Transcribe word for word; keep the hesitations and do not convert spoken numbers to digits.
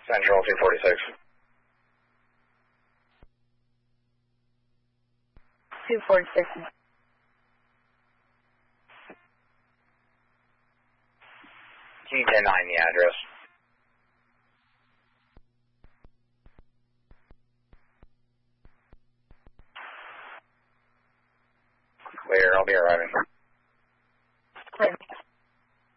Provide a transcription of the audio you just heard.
Central two forty-six. two forty-six. Can you ten nine the address? Clear, I'll be arriving.